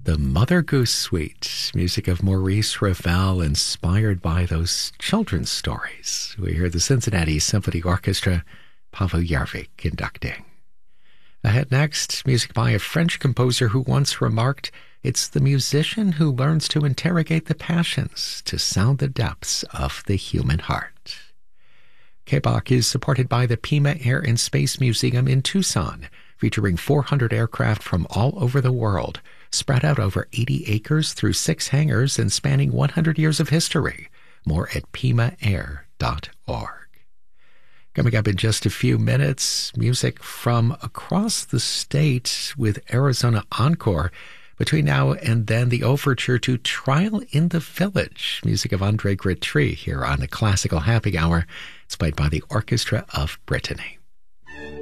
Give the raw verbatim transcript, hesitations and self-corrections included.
The Mother Goose Suite, music of Maurice Ravel, inspired by those children's stories. We hear the Cincinnati Symphony Orchestra, Pavel Järvik conducting. Ahead next, music by a French composer who once remarked, "It's the musician who learns to interrogate the passions, to sound the depths of the human heart." K B O C is supported by the Pima Air and Space Museum in Tucson, featuring four hundred aircraft from all over the world, spread out over eighty acres through six hangars and spanning one hundred years of history. More at pima air dot org. Coming up in just a few minutes, music from across the state with Arizona Encore. Between now and then, the overture to Trial in the Village, music of Andre Gritry here on the Classical Happy Hour. It's played by the Orchestra of Brittany.